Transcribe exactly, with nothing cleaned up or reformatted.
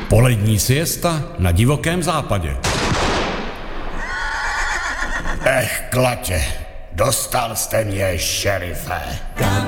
Polední siesta na divokém západě. Ech, klatě, dostal jste mě, šerife.